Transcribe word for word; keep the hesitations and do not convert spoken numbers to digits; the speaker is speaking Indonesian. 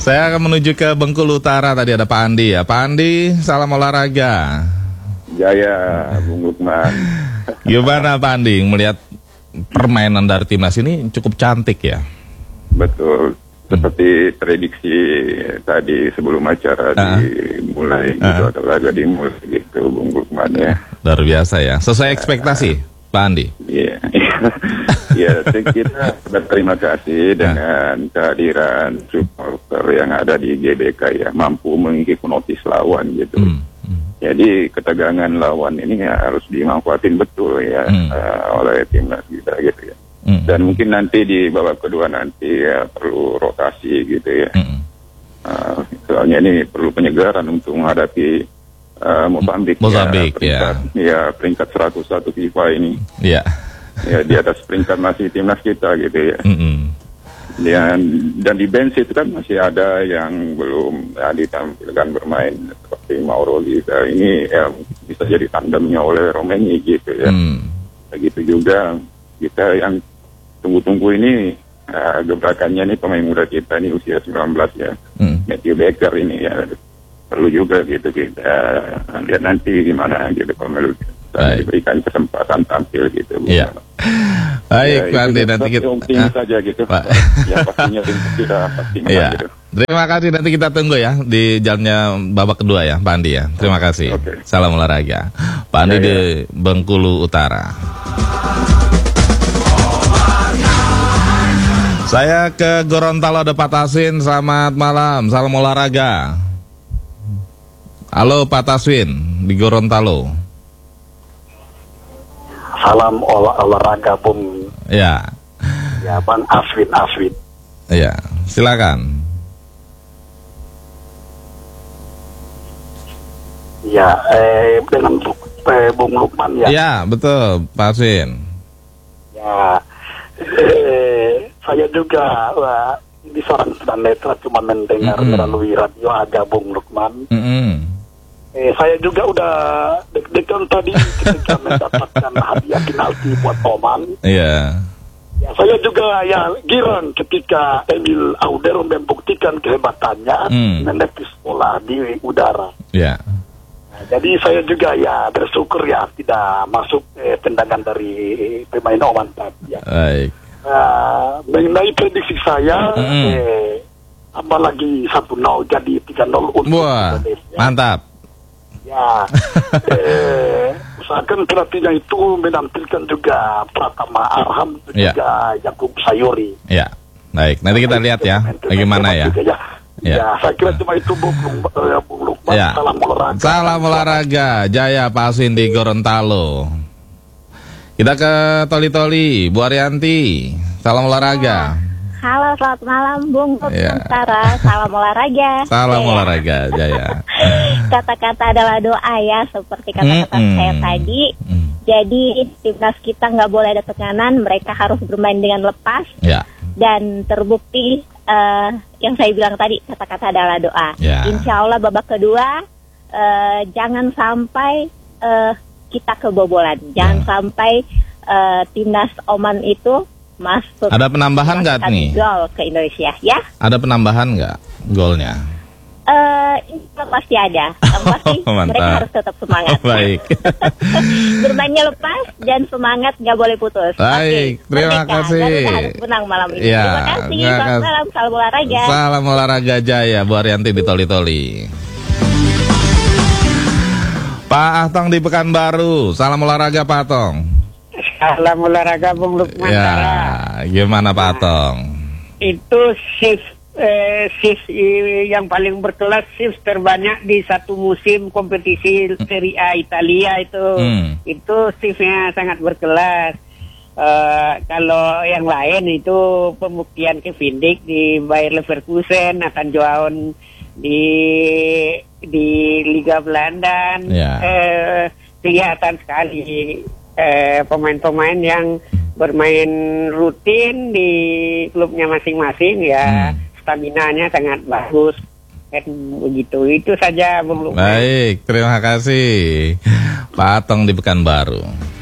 Saya akan menuju ke Bengkulu Utara. Tadi ada Pak Andi ya. Pak Andi, salam olahraga. Jaya, Bung Lukman. Gimana Pak Andi melihat permainan dari timnas ini cukup cantik ya? Betul. Seperti prediksi tadi sebelum acara uh, dimulai, uh, gitu, atau laga dimulai gitu, Bung Lukman ya. Luar biasa ya. Sesuai ekspektasi, uh, Pak Andi. Iya. Ya, kita berterima kasih dengan kehadiran supporter yang ada di G B K ya, mampu menghipnotis lawan gitu. Hmm. Hmm. Jadi ketegangan lawan ini ya harus dimanfaatin betul ya hmm. uh, oleh timnas kita gitu ya. Hmm. Dan mungkin nanti di babak kedua nanti ya perlu rotasi gitu ya. Hmm. Uh, soalnya ini perlu penyegaran untuk menghadapi uh, Mozambik. Mozambik ya. Peringkat, ya. ya peringkat seratus satu FIFA ini. Iya. Ya di atas peringkat masih timnas kita gitu ya. Mm-hmm. Dan dan di bench itu kan masih ada yang belum ya, ditampilkan bermain seperti Mauro Liza ini ya bisa jadi tandemnya oleh Romeni gitu ya. Mm. Begitu juga kita yang tunggu-tunggu ini uh, gebrakannya nih pemain muda kita ini usia sembilan belas ya. Mm. Matthew Baker ini ya perlu juga gitu kita uh, lihat nanti gimana gitu kalau dan diberikan kesempatan tampil gitu. Iya. Baik, Pak Andi, nanti kita optimis saja gitu. Pak. Ya pastinya kita pasti menang ya. gitu. Terima kasih, nanti kita tunggu ya di jalannya babak kedua ya, Pak Andi ya. Terima kasih. Okay. Salam olahraga. Pak Andi ya, ya. Di Bengkulu Utara. Saya ke Gorontalo, ada Pak Taswin. Selamat malam, salam olahraga. Halo Pak Taswin di Gorontalo. Salam olah olahraga Bung. Ya. Ya Bang Aswin Aswin. Ya, silakan. Ya, eh dengan eh, Bung Lukman ya. Ya, betul, Pak Aswin. Ya, eh, saya juga wah, ini seorang tunanetra cuma mendengar mm-hmm. melalui radio ada Bung Lukman. Mm-hmm. Eh, saya juga udah deg-degan tadi ketika mendapatkan hadiah penalti buat Oman. Iya. Yeah. Ya, saya juga ya girang ketika Emil Audero membuktikan kehebatannya mm. menepis bola di udara. Iya. Yeah. Nah, jadi saya juga ya bersyukur ya tidak masuk eh, tendangan dari pemain Oman tadi. Ya. Baik. Uh, mengenai prediksi saya, mm. eh, apalagi satu nol jadi tiga nol untuk Wah, Indonesia. Mantap. Ya, eh, usahakan pelatihnya itu menampilkan juga Pratama Arham dan ya. juga Yakub Sayuri. Ya, baik. Nanti kita lihat ya, bagaimana ya. ya. Ya. Ya, saya kira cuma itu Bung Lukman. Ya. Salam olahraga. Salam olahraga, Jaya Pak Aswin di Gorontalo. Kita ke Toli-Toli, Bu Arianti. Salam olahraga. Halo, selamat malam Bung Utara. Salam olahraga. Salam yeah. olahraga, Jaya. Kata-kata adalah doa ya, seperti kata-kata mm-hmm. saya tadi. Mm. Jadi timnas kita nggak boleh ada tekanan, mereka harus bermain dengan lepas. Yeah. Dan terbukti uh, yang saya bilang tadi, kata-kata adalah doa. Yeah. Insya Allah babak kedua uh, jangan sampai uh, kita kebobolan, jangan yeah. sampai uh, timnas Oman itu masuk. Ada penambahan nggak nih? Gol ke Indonesia, ya? Ada penambahan nggak golnya? Uh, ini pasti ada. Yang pasti oh, mereka harus tetap semangat. Oh, baik. Bermainnya lepas dan semangat nggak boleh putus. Baik, okay. Terima Merdeka. kasih. Garuda harus menang malam ini. Ya, terima kasih. Selamat malam, salam olahraga. Salam olahraga Jaya, Bu Arianti di Toli-Toli. Pak Ahtong di Pekanbaru, salam olahraga Pak Ahtong. Salam olahraga Bung Lukman. Ya, gimana Pak Ahtong? Itu shift eh, shift yang paling berkelas, shift terbanyak di satu musim kompetisi Serie A Italia itu. Hmm. Itu shiftnya sangat berkelas. Uh, kalau yang lain itu pembuktian Kevin Dijk di Bayer Leverkusen, Nathan Joaon di di Liga Belanda. Ya. Eh, kelihatan sekali Eh, pemain-pemain yang bermain rutin di klubnya masing-masing ya, hmm. staminanya sangat bagus. Dan begitu, itu saja Bung Lukman. Baik, terima kasih Pak Ahtong di Pekanbaru.